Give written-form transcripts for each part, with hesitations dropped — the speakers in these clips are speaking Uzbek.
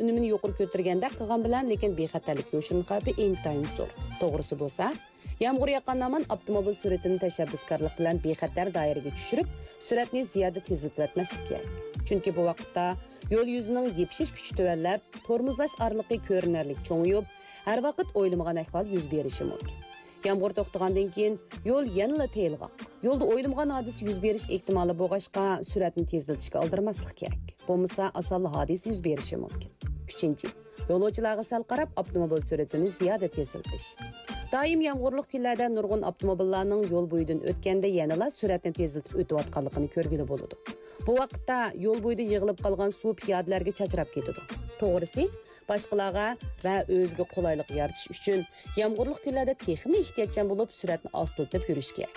unumini yuqori ko'targanda qilgan bilan lekin bexatarlik yo'shirin xavfi intayin zo'r. To'g'risi bo'lsa, yomg'ir yoqqandan avtomobil suratini tashabbuskorlik bilan bexatar doiraga tushirib, suratni ziyoda tezlatib o'tmaslik kerak. Chunki bu vaqtda yo'l yuzining yepshish kuchi tuvanlab, tormozlash orliqi ko'rinarli cho'ngiyib, har vaqt o'ylamagan ahvol yuz berishi mumkin. Yomg'ir to'xtagandan keyin yo'l yanada teyilg'oq. Yo'lda o'ylamagan hodisa yuz berish ehtimoli bo'lg'achqa suratni tezlatishga aldirmaslik kerak. Bo'lmasa asal hodisa yuz berishi mumkin. 3. Yo'lovchilarga sal qarab avtomobil suratini ziyoda tezlatish. Doim yomg'irli kunlarda nurg'un avtomobillarning yo'l bo'yidan o'tganda yanada suratni tezlatib o'tayotganligini ko'rgili bo'ladi. Bu vaqtda yo'l bo'yida yig'ilib qolgan suv piyodalarga chachrab ketadi. To'g'risi, boshqalarga va o'ziga qulaylik yaratish uchun yomg'irli kunlarda texnik ehtiyotchan bo'lib suratni ostiltib yurish kerak.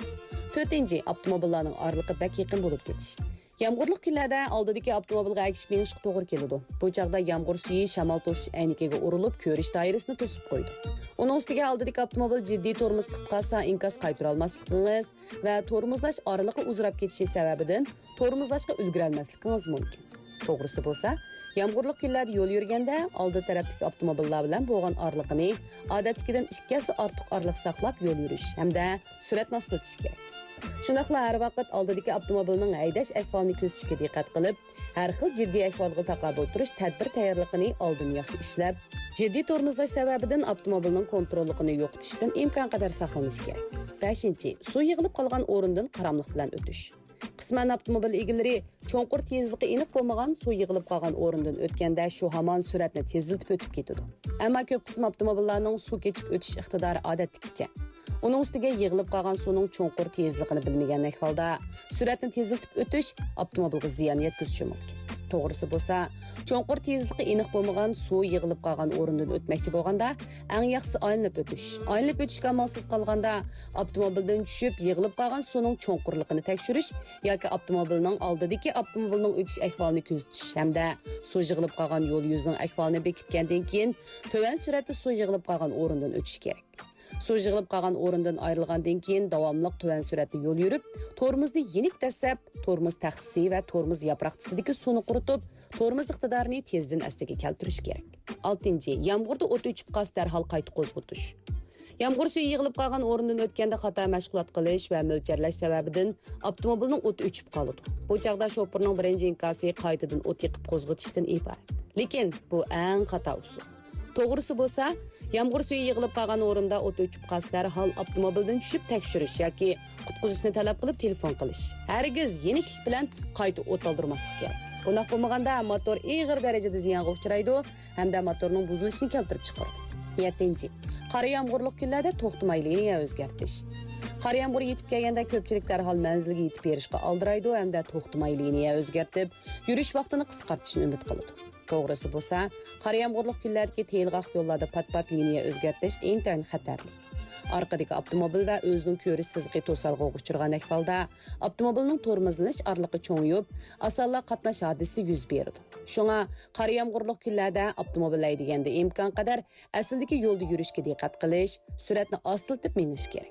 4. Avtomobillarning oraliqi bak yaqin bo'lib ketish. Yomg'irli kunlarda oldidagi avtomobilga agishib minishga to'g'ri keladi. Bu chaqda yomg'ir suvi shamol to'sish aynikiga urilib, ko'rish doirasini to'sib qo'ydi. Uning ustiga oldidagi avtomobil jiddiy tormoz qilib qolsa, inkas qaytara olmasligingiz va tormozlash oraliqi uzrab ketishi sababidan tormozlashga ulgura olmasligingiz mumkin. To'g'risi bo'lsa, yomg'irli kunlarda yo'l yurganda oldi tarafdagi avtomobillar bilan bo'lgan oraliqni odatdagidan 2 hassa ortiq oraliq saqlab yo'l yurish hamda suratni ostlatish kerak. Shundaqla har vaqt oldidagi avtomobilning haydash ahvolini ko'zishga diqqat qilib, har xil jiddiy ahvolga taqobil turish tadbir tayyorligini oldin yaxshi ishlab, jiddiy tormozlash sababidan avtomobilning kontrolligini yo'qotishdan imkon qadar saqlanish kerak. 5. Suv yig'ilib qolgan o'rindan qaramliq bilan o'tish. Qisman avtomobil egalari cho'nqur tezligi aniq bo'lmagan suv yig'ilib qolgan o'rindan o'tganda shu hamon suratni tezlatib o'tib ketadi. Ammo ko'p qism avtomobillarning suv kechib o'tish iqtidori odatdagicha. Uning ustiga yig'ilib qolgan suvning cho'nqur tezligini bilmagan ahvolda suratni tezlatib o'tish avtomobilga ziyon yetkazishi mumkin. To'g'risi bo'lsa, cho'nqur tezligi aniq bo'lmagan suv yig'ilib qolgan o'rindan o'tmoqchi bo'lganda, eng yaxshisi aylanib o'tish. Aylanib o'tishga amalsiz qolganda avtomobildan tushib, yig'ilib qolgan suvning cho'nqurligini tekshirish yoki avtomobilning oldidagi avtomobilning o'tish ahvolini kuzatish hamda suv yig'ilib qolgan yo'l yuzining ahvolini bekitgandan keyin to'van suratda suv yig'ilib qolgan o'rindan o'tish kerak. Suv yig'ilib qolgan o'rindan ayrilgandan keyin davomli tuvan suratda yo'l yurib, tormozni yenik tasab, tormoz taxsisi va tormoz yaproqchisidagi suvni quritib, tormoz iqtidorini tezdan asliga keltirish kerak. 6. Yomg'irda o't o'chib qolsa darhol qayta qo'zg'atish. Yomg'ir suvi yig'ilib qolgan o'rindan o'tganda xato mashg'ulot qilish va mo'ljallash sababidan avtomobilning o'ti o'chib qoladi. Bu chaqda shoferning birinchi inkasi qaytadan o't yiqib qo'zg'atishdan iborat. Lekin bu eng xato usul. To'g'risi bo'lsa, yomg'ir suvi yig'ilib qolgan o'rinda o't o'chib qolsa darhol avtomobildan tushib tekshirish yoki qutqizishni talab qilib telefon qilish. Hargiz yeniklik bilan qayta o't oldirmaslik kerak. Buni qilmaganda motor og'ir darajada ziyonga uchraydi hamda motorning buzilishini keltirib chiqaradi. 7. Qora yomg'irli kunlarda to'xtamay liniya o'zgartirish. Qora yomg'ir yetib kelganda ko'pchilik darhol manzilga yetib berishga oldiraydi hamda to'xtamay liniya o'zgartib, yurish vaqtini qisqartirishni umid qiladi. To'g'risi bo'lsa, qora yomg'irli kunlardagi teyilg'oq yo'llarda pat-pat liniya o'zgartirish intayin xatarli. Orqadagi avtomobil va o'zining ko'rish sizig'i to'salg'iga uchragan ahvolda avtomobilning tormozlanish orliqi cho'ngib, osonla qatnash hodisasi yuz beradi. Shunga qora yomg'irli kunlarda avtomobil haydaganda imkon qadar asldagi yo'lda yurishga diqqat qilish, suratni ostiltib minish kerak.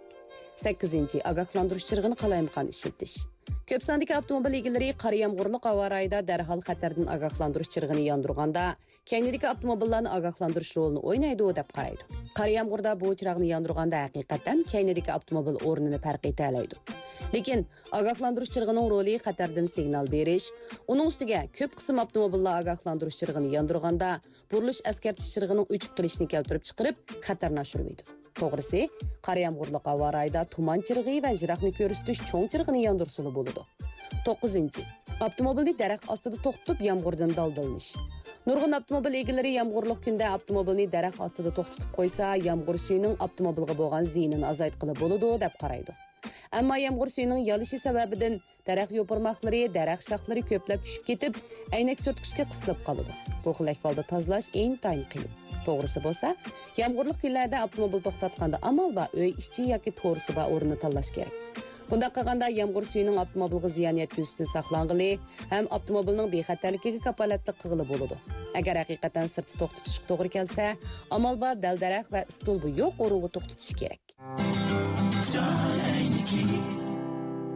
8. Ogohlantirish chirg'ini qalaymiqan ishlatish. Ko'p sondagi avtomobil egalari qora yomg'irli havo-rayda darhol xatardan ogohlantirish chirg'ini yondirganda, keyingi avtomobillarni ogohlantirish rolini o'ynaydi deb qaraydi. Qora yomg'irda bu chirog'ni yondirganda haqiqatan keyingi avtomobil o'rnini farq eta oladi. Lekin ogohlantirish chirg'ining roli xatardan signal berish, uning ustiga ko'p qism avtomobillar ogohlantirish chirg'ini yondirganda burilish askartish chirg'ining o'chib qolishini keltirib chiqarib, xatarni oshirmaydi. To'g'risi, qora yomg'irli havo-rayda tuman chirg'i va jiraqni ko'rsatish cho'ng chirg'ini yondirsa bo'ladi. 9. Avtomobilni daraxt ostida to'xtatib yomg'irdan daldalanish. Nurg'un avtomobil egalari yomg'irli kunda avtomobilni daraxt ostida to'xtatib qo'ysa, yomg'ir suvining avtomobilga bo'lgan ziyinini azaytqili bo'ladi deb qaraydi. Ammo yomg'ir suvining yolishi sababidan daraxt yo'pirmoqlari, daraxt shoxlari ko'plab tushib ketib, aynak surtqichga qisilib qoladi. Bu xil ahvolda tozalash intayin qiyin. To'g'risi bo'lsa, yomg'irli kunlarda avtomobil to'xtatganda amal va uy ichi yoki to'g'risi va o'rnini tanlash kerak. Bunda qilganda yomg'ir suvining avtomobilga ziyon yetkazishdan saqlang'ili ham avtomobilning bexatarligiga kapolatlik qilg'ili bo'ladi. Agar haqiqatan sirti to'xtatish to'g'ri kelsa, amal va dal-daraxt va stulbi yo'q o'ringa to'xtatish kerak.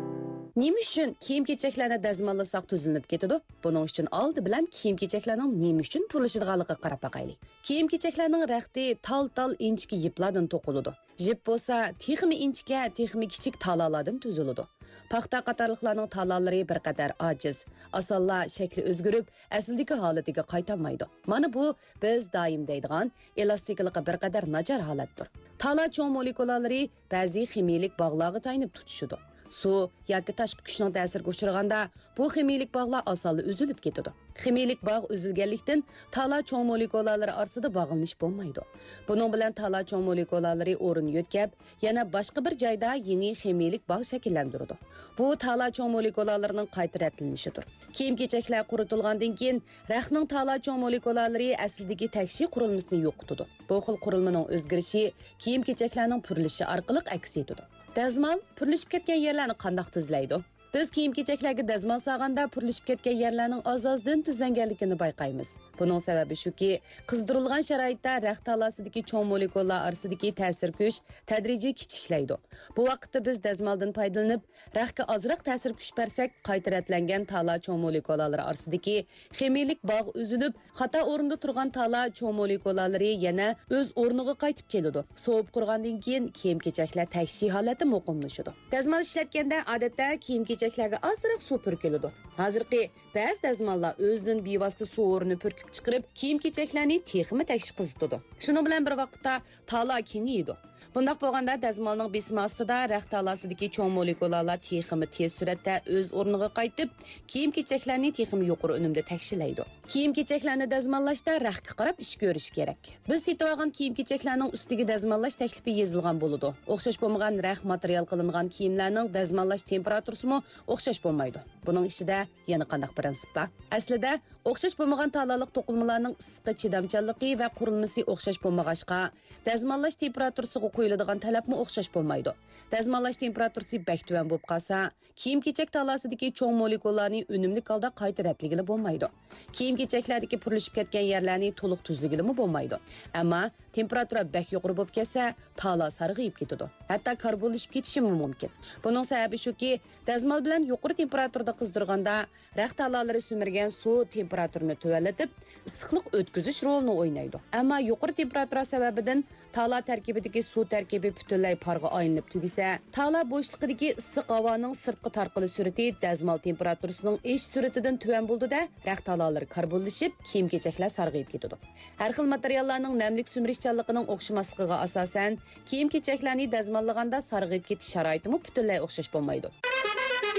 Nima uchun kiyim-kechaklarni dazmollasak tuzilib ketadi? Buning uchun oldi bilan kiyim-kechaklarning nima uchun purilishidganligiga qarab baqaylik. Kiyim-kechaklarning raqti tal-tal inchki yiplardan to'qiladi. Jip bo'lsa, texmi inchga, texmi kichik talalardan tuziladi. Paxta qatorliqlarning talalari bir qadar ojiz. Asalla shakli o'zgarib, asldagi holatiga qaytolmaydi. Mana bu biz doim deydigan elastikligiga bir qadar nachar holatdir. Tala cho'ng molekulalari ba'zi ximiyalik bog'larga tayinib tutishadi. Su yoki tashqi kuchning ta'siriga uchraganda bu ximiyalik bog'lar osonli uzilib ketadi. Ximiyalik bog' uzilganlikdan tala cho'ng molekulalari orasida bog'lanish bo'lmaydi. Buning bilan tala cho'ng molekulalari o'rin yo'tkab, yana boshqa bir joyda yangi ximiyalik bog' shakllantiradi. Bu tala cho'ng molekulalarining qayta ratlanishidir. Kiyim-kechaklar quritilgandan keyin raqning tala cho'ng molekulalari aslidagi takshi qurilmasini yo'qotadi. Bu xil qurilmaning o'zgarishi kiyim-kechaklarning purilishi orqali aks etadi. Dazmal purilishib ketgan yerlarni qanday tuzlaydi? Biz kiyim-kechaklarga dazmal solganda purilishib ketgan yerlarning oz-ozdan tuzlanganligini bayqaymiz. Buning sababi shuki, qizdirilgan sharoitda raq talasidagi cho'ng molekulalar orasidagi ta'sir kuch tadrijiy kichiklaydi. Bu vaqtda biz dazmaldan foydalanib, raqqa ozroq ta'sir kuch bersak, qayta ratlangan tala cho'ng molekulalari orasidagi ximiyalik bog' uzilib, xato o'rinda turgan tala cho'ng molekulalari yana o'z o'rniga qaytib keladi. Sovib qurgandan keyin kiyim-kechaklar takshi holati muqimlashadi. Dazmal ishlatganda odatda kiyim-kechaklarga ozroq suv purkiladi. Hozirgi ba'zi dazmallar o'zidan bevosita suv o'rnini purkib chiqarib, kiyim-kechaklarni texmi takshi qizitadi. Shuning bilan bir vaqtda tala kengaydi. Bundaq bo'lganda dazmalning besimi ostida raq talasidagi cho'ng molekulalar texmi tez suratda o'z o'rniga qaytib, kiyim-kechaklarni texmi yuqori unumda takshilaydi. Kiyim-kechaklarni dazmollashda raqqa qarab ish ko'rish kerak. Biz setib olgan kiyim-kechaklarning ustiga dazmollash taklifi yozilgan bo'ladi. O'xshash bo'lmagan raq material qilingan kiyimlarning dazmollash temperaturasi o'xshash bo'lmaydi. Buning ichida yana qanday prinsip bor? Aslida o'xshash bo'lmagan talaliq to'qilmalarning issiqqa chidamchanligi va qurilmasi o'xshash bo'lmag'achqa, dazmollash temperaturasiga qo'yiladigan talabmi o'xshash bo'lmaydi. Dazmollash temperaturasi bak tuvan bo'lib qolsa, kiyim-kechak talasidagi cho'ng molekulalarni unumli holda qayta ratligili bo'lmaydi. Kiyim-kechaklardagi purilishib ketgan yerlarni to'liq tuzligili bo'lmaydi. Ammo temperatura bak yuqori bo'lib ketsa, tala sarg'ayib ketadi. Hatto karbonlashib ketishi mumkin. Buning sababi shuki, dazmol bilan yuqori temperaturada qizdirganda, raq talalari sumirgan suv temperaturini tuvallatib, issiqlik o'tkazish rolini o'ynaydi. Ammo yuqori temperatura sababidan tala tarkibidagi suv tarkibi butunlay parga aylanib tugisa, tala bo'shliqidagi issiq havoning sirtqi tarqalish surati dazmol temperaturasining ish suratidan tuvan bo'ldi-da, raq talalari karbonlashib, kiyim-kechaklar sarg'ayib ketadi. Har xil materiallarning namlik sumirishchanligining o'xshamasligiga asosan, kiyim-kechaklarni dazmollaganda sarg'ayib ketish sharoitimi butunlay o'xshash bo'lmaydi.